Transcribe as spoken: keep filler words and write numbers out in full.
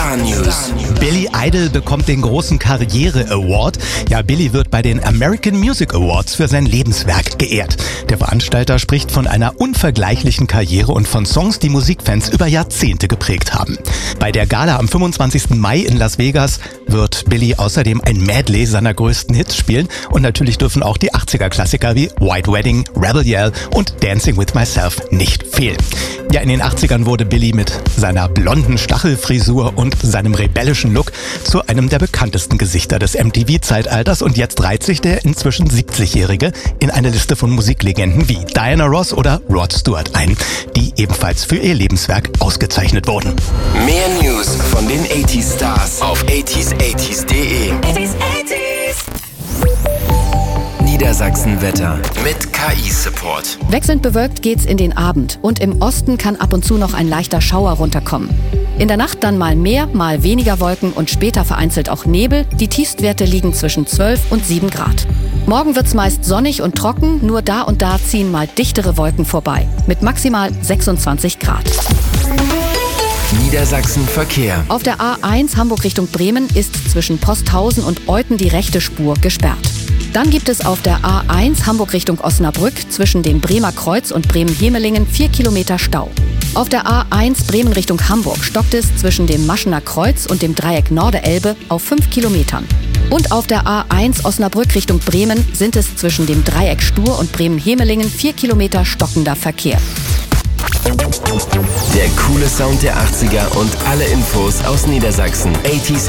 Star News. Billy Idol bekommt den großen Karriere-Award. Ja, Billy wird bei den American Music Awards für sein Lebenswerk geehrt. Der Veranstalter spricht von einer unvergleichlichen Karriere und von Songs, die Musikfans über Jahrzehnte geprägt haben. Bei der Gala am fünfundzwanzigsten Mai in Las Vegas wird Billy außerdem ein Medley seiner größten Hits spielen. Und natürlich dürfen auch die achtziger-Klassiker wie White Wedding, Rebel Yell und Dancing with Myself nicht fehlen. Ja, in den achtzigern wurde Billy mit seiner blonden Stachelfrisur und seinem rebellischen Look zu einem der bekanntesten Gesichter des M T V-Zeitalters und jetzt reiht sich der inzwischen siebzigjährige in eine Liste von Musiklegenden wie Diana Ross oder Rod Stewart ein, die ebenfalls für ihr Lebenswerk ausgezeichnet wurden. Mehr News von den achtziger Stars auf achtziger achtzig punkt de. Niedersachsen-Wetter mit K I-Support. Wechselnd bewölkt geht's in den Abend und im Osten kann ab und zu noch ein leichter Schauer runterkommen. In der Nacht dann mal mehr, mal weniger Wolken und später vereinzelt auch Nebel. Die Tiefstwerte liegen zwischen zwölf und sieben Grad. Morgen wird's meist sonnig und trocken, nur da und da ziehen mal dichtere Wolken vorbei. Mit maximal sechsundzwanzig Grad. Niedersachsen Verkehr. Auf der A eins Hamburg Richtung Bremen ist zwischen Posthausen und Euthen die rechte Spur gesperrt. Dann gibt es auf der A eins Hamburg Richtung Osnabrück zwischen dem Bremer Kreuz und Bremen-Hemelingen vier Kilometer Stau. Auf der A eins Bremen Richtung Hamburg stockt es zwischen dem Maschener Kreuz und dem Dreieck Norderelbe auf fünf Kilometern. Und auf der A eins Osnabrück Richtung Bremen sind es zwischen dem Dreieck Stur und Bremen-Hemelingen vier Kilometer stockender Verkehr. Der coole Sound der achtziger und alle Infos aus Niedersachsen. achtziger